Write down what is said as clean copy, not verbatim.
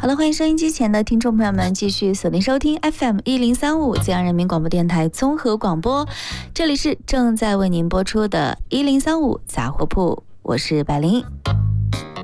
好了，欢迎收音机前的听众朋友们继续锁定收听 FM1035浙江人民广播电台综合广播，这里是正在为您播出的1035杂货铺，我是百灵。